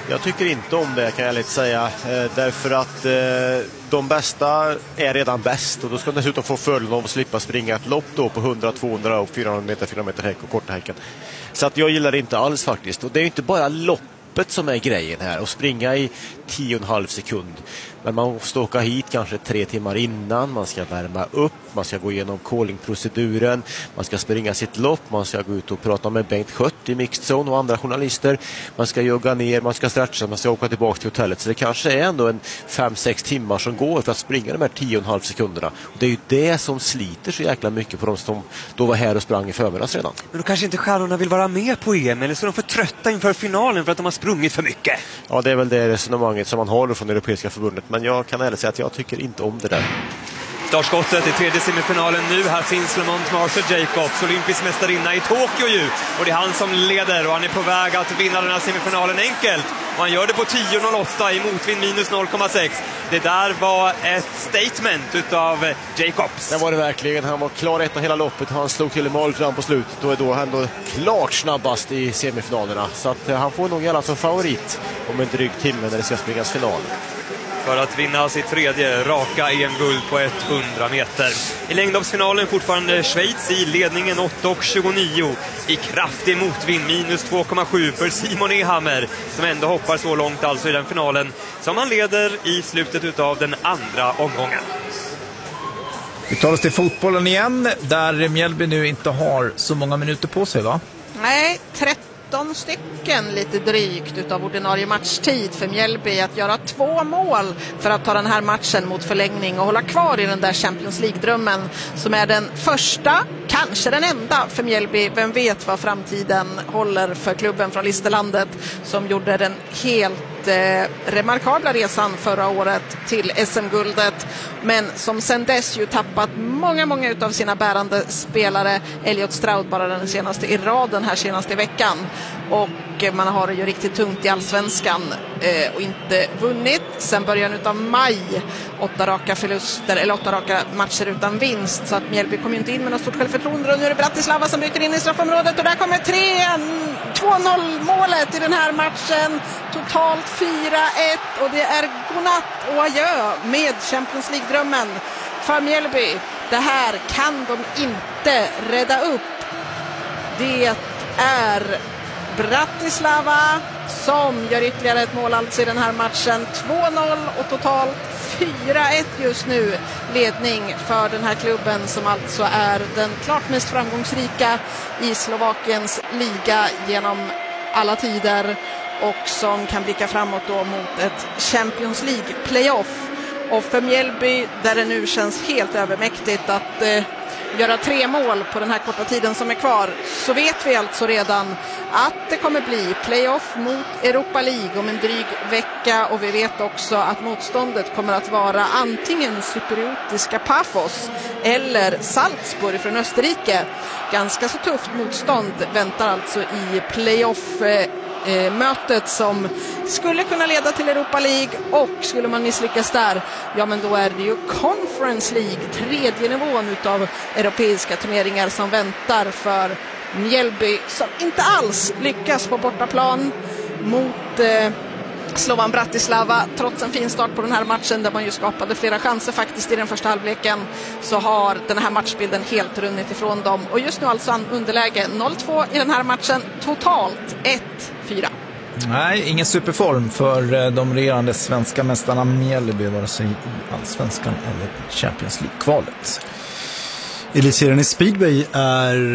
Jag tycker inte om det, kan jag lite säga. Därför att de bästa är redan bäst. Och då ska de dessutom få fördelen av att slippa springa ett lopp då på 100, 200 och 400 meter häck och korta häcken. Så att jag gillar det inte alls faktiskt. Och det är ju inte bara loppet som är grejen här. Och springa i 10,5 sekund. Men man måste åka hit kanske 3 timmar innan. Man ska värma upp. Man ska gå igenom callingproceduren. Man ska springa sitt lopp. Man ska gå ut och prata med Bengt Schött i Mixed Zone och andra journalister. Man ska jogga ner. Man ska stretcha. Man ska åka tillbaka till hotellet. Så det kanske är ändå en 5-6 timmar som går för att springa de här 10,5 sekunderna. Och det är ju det som sliter så jäkla mycket på de som då var här och sprang i förmiddags redan. Men då kanske inte stjärnorna vill vara med på EM. Eller så är de för trötta inför finalen för att de har sprungit för mycket. Ja, det är väl det resonemanget som man har från Europeiska förbundet. Men jag kan ärligt säga att jag tycker inte om det där. Startskottet i tredje semifinalen nu. Här finns Lamont Marshall-Jacobs, olympisk mästarinna i Tokyo ju. Och det är han som leder och han är på väg att vinna den här semifinalen enkelt. Och han gör det på 10.08 i motvind minus 0,6. Det där var ett statement utav Jacobs. Det var det verkligen. Han var klar ett av hela loppet. Han slog till mål fram på slutet och är då ändå klart snabbast i semifinalerna. Så att han får nog gärna som favorit om en dryg timme när det ska springas final. För att vinna sitt tredje raka EM-guld på 100 meter. I längdhoppsfinalen fortfarande Schweiz i ledningen 8.29 i kraftig motvind minus 2,7 för Simon Ehammer som ändå hoppar så långt alltså i den finalen som han leder i slutet av den andra omgången. Vi tar oss till fotbollen igen där Mjällby nu inte har så många minuter på sig, va? Nej, 13 stycken lite drygt utav ordinarie matchtid för Mjällby att göra 2 mål för att ta den här matchen mot förlängning och hålla kvar i den där Champions League-drömmen som är den första, kanske den enda för Mjällby. Vem vet vad framtiden håller för klubben från Listerlandet som gjorde den helt remarkabla resan förra året till SM-guldet, men som sen dess ju tappat många utav sina bärande spelare. Elliot Stroud bara den senaste i raden här senaste veckan, och man har det ju riktigt tungt i allsvenskan och inte vunnit sen början utav maj. 8 raka förluster eller 8 raka matcher utan vinst, så att Mjällby kommer inte in med något stort självförtroende. Och nu är det Bratislava som bryter in i straffområdet och där kommer 2-0 målet i den här matchen. Totalt 4-1 och det är godnatt och adjö med Champions League-drömmen för Mjällby. Det här kan de inte rädda upp. Det är Bratislava som gör ytterligare ett mål alltså i den här matchen. 2-0 och totalt 4-1 just nu ledning för den här klubben som alltså är den klart mest framgångsrika i Slovakiens liga genom alla tider och som kan blicka framåt då mot ett Champions League playoff. Och för Mjällby, där det nu känns helt övermäktigt att göra 3 mål på den här korta tiden som är kvar, så vet vi alltså redan att det kommer bli playoff mot Europa League om en dryg vecka, och vi vet också att motståndet kommer att vara antingen cypriotiska Pafos eller Salzburg från Österrike. Ganska så tufft motstånd väntar alltså i playoff mötet som skulle kunna leda till Europa League, och skulle man misslyckas där, ja men då är det ju Conference League, tredje nivån utav europeiska turneringar som väntar för Mjällby, som inte alls lyckas på bortaplan mot Slovan Bratislava. Trots en fin start på den här matchen där man ju skapade flera chanser faktiskt i den första halvleken, så har den här matchbilden helt runnit ifrån dem. Och just nu alltså underläge 0-2 i den här matchen, totalt 1-4. Nej, ingen superform för de regerande svenska mästarna Mjällby, vare sig i allsvenskan eller Champions League-kvalet. Elitserien i speedway är